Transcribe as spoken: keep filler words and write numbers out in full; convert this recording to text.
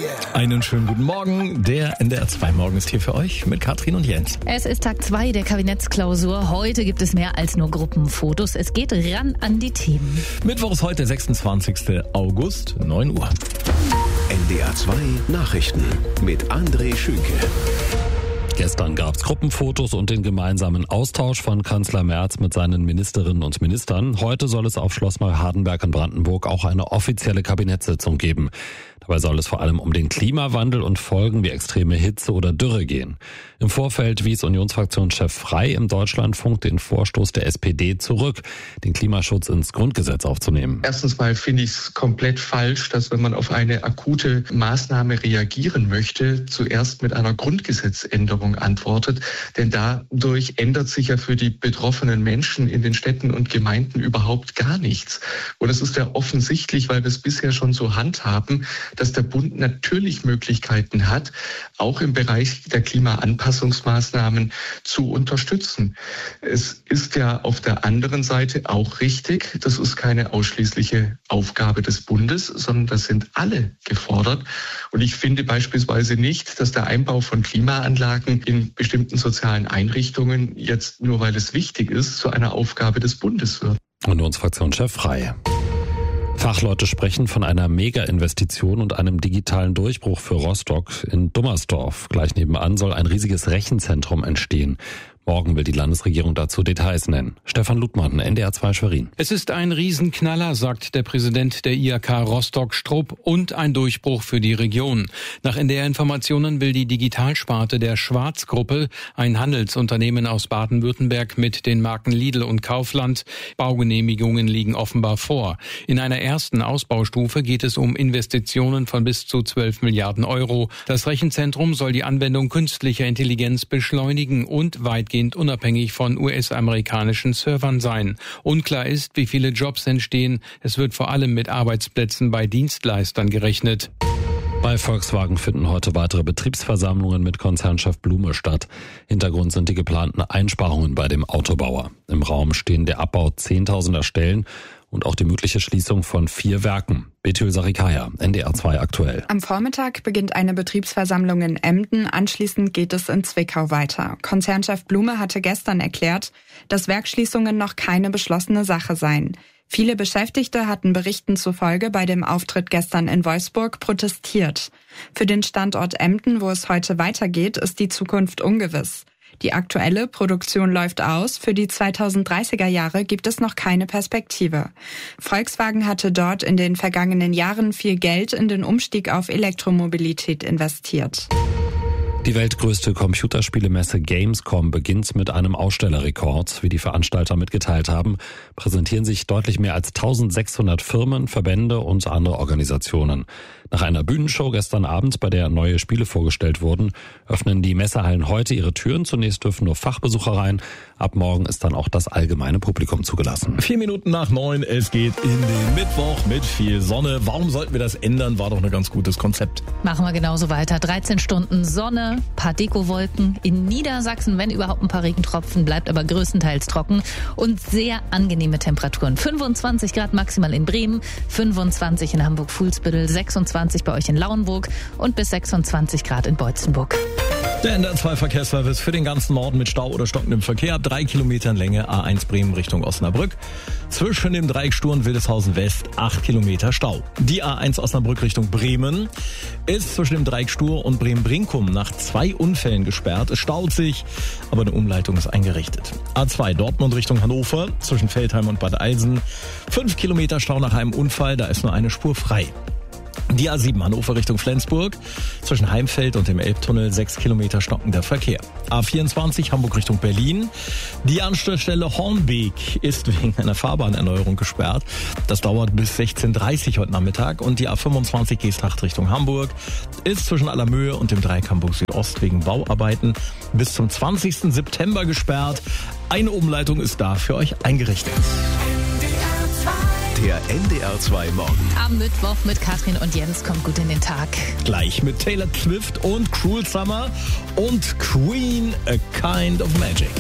Einen schönen guten Morgen. Der N D R zwei Morgen ist hier für euch mit Katrin und Jens. Es ist Tag zwei der Kabinettsklausur. Heute gibt es mehr als nur Gruppenfotos. Es geht ran an die Themen. Mittwoch ist heute der sechsundzwanzigster August, neun Uhr. N D R zwei Nachrichten mit André Schünke. Gestern gab es Gruppenfotos und den gemeinsamen Austausch von Kanzler Merz mit seinen Ministerinnen und Ministern. Heute soll es auf Schloss Neuhardenberg in Brandenburg auch eine offizielle Kabinettssitzung geben. Dabei soll es vor allem um den Klimawandel und Folgen wie extreme Hitze oder Dürre gehen. Im Vorfeld wies Unionsfraktionschef Frey im Deutschlandfunk den Vorstoß der S P D zurück, den Klimaschutz ins Grundgesetz aufzunehmen. Erstens mal finde ich es komplett falsch, dass wenn man auf eine akute Maßnahme reagieren möchte, zuerst mit einer Grundgesetzänderung antwortet. Denn dadurch ändert sich ja für die betroffenen Menschen in den Städten und Gemeinden überhaupt gar nichts. Und es ist ja offensichtlich, weil wir es bisher schon so handhaben, dass der Bund natürlich Möglichkeiten hat, auch im Bereich der Klimaanpassungsmaßnahmen zu unterstützen. Es ist ja auf der anderen Seite auch richtig, das ist keine ausschließliche Aufgabe des Bundes, sondern das sind alle gefordert. Und ich finde beispielsweise nicht, dass der Einbau von Klimaanlagen in bestimmten sozialen Einrichtungen jetzt nur weil es wichtig ist, zu einer Aufgabe des Bundes wird. Unionsfraktionschef Frey. Fachleute sprechen von einer Mega-Investition und einem digitalen Durchbruch für Rostock. In Dummersdorf, gleich nebenan, soll ein riesiges Rechenzentrum entstehen. Morgen will die Landesregierung dazu Details nennen. Stefan Ludmann, N D R zwei Schwerin. Es ist ein Riesenknaller, sagt der Präsident der I H K Rostock Strupp, und ein Durchbruch für die Region. Nach N D R-Informationen will die Digitalsparte der Schwarz-Gruppe, ein Handelsunternehmen aus Baden-Württemberg mit den Marken Lidl und Kaufland, Baugenehmigungen liegen offenbar vor. In einer ersten Ausbaustufe geht es um Investitionen von bis zu zwölf Milliarden Euro. Das Rechenzentrum soll die Anwendung künstlicher Intelligenz beschleunigen und weitgehend unabhängig von U S-amerikanischen Servern sein. Unklar ist, wie viele Jobs entstehen. Es wird vor allem mit Arbeitsplätzen bei Dienstleistern gerechnet. Bei Volkswagen finden heute weitere Betriebsversammlungen mit Konzernchef Blume statt. Hintergrund sind die geplanten Einsparungen bei dem Autobauer. Im Raum stehen der Abbau zehntausender Stellen und auch die mögliche Schließung von vier Werken. Betül Sarikaya, N D R zwei aktuell. Am Vormittag beginnt eine Betriebsversammlung in Emden, anschließend geht es in Zwickau weiter. Konzernchef Blume hatte gestern erklärt, dass Werksschließungen noch keine beschlossene Sache seien. Viele Beschäftigte hatten Berichten zufolge bei dem Auftritt gestern in Wolfsburg protestiert. Für den Standort Emden, wo es heute weitergeht, ist die Zukunft ungewiss. Die aktuelle Produktion läuft aus, für die zweitausenddreißiger Jahre gibt es noch keine Perspektive. Volkswagen hatte dort in den vergangenen Jahren viel Geld in den Umstieg auf Elektromobilität investiert. Die weltgrößte Computerspielemesse Gamescom beginnt mit einem Ausstellerrekord. Wie die Veranstalter mitgeteilt haben, präsentieren sich deutlich mehr als eintausendsechshundert Firmen, Verbände und andere Organisationen. Nach einer Bühnenshow gestern Abend, bei der neue Spiele vorgestellt wurden, öffnen die Messehallen heute ihre Türen. Zunächst dürfen nur Fachbesucher rein. Ab morgen ist dann auch das allgemeine Publikum zugelassen. Vier Minuten nach neun, es geht in den Mittwoch mit viel Sonne. Warum sollten wir das ändern? War doch ein ganz gutes Konzept. Machen wir genauso weiter. dreizehn Stunden Sonne, paar Dekowolken. In Niedersachsen, wenn überhaupt ein paar Regentropfen, bleibt aber größtenteils trocken und sehr angenehme Temperaturen. fünfundzwanzig Grad maximal in Bremen, fünfundzwanzig in Hamburg-Fuhlsbüttel, sechsundzwanzig bei euch in Lauenburg und bis sechsundzwanzig Grad in Beutzenburg. Der N D R zwei Verkehrsservice für den ganzen Norden mit Stau oder stockendem Verkehr. Drei Kilometern Länge A eins Bremen Richtung Osnabrück. Zwischen dem Dreieck Stur und Wildeshausen West acht Kilometer Stau. Die A eins Osnabrück Richtung Bremen ist zwischen dem Dreieck Stur und Bremen-Brinkum nach zwei Unfällen gesperrt. Es staut sich, aber eine Umleitung ist eingerichtet. A zwei Dortmund Richtung Hannover zwischen Veltheim und Bad Eilsen. Fünf Kilometer Stau nach einem Unfall, da ist nur eine Spur frei. Die A sieben Hannover Richtung Flensburg, zwischen Heimfeld und dem Elbtunnel sechs Kilometer stockender Verkehr. A vierundzwanzig Hamburg Richtung Berlin. Die Anschlussstelle Hornbeek ist wegen einer Fahrbahnerneuerung gesperrt. Das dauert bis sechzehn Uhr dreißig heute Nachmittag. Und die A fünfundzwanzig Geesthacht Richtung Hamburg ist zwischen Allermöhe und dem Dreieck Hamburg Südost wegen Bauarbeiten bis zum zwanzigsten September gesperrt. Eine Umleitung ist da für euch eingerichtet. Der N D R zwei Morgen. Am Mittwoch mit Katrin und Jens kommt gut in den Tag. Gleich mit Taylor Swift und Cruel Summer und Queen, A Kind of Magic.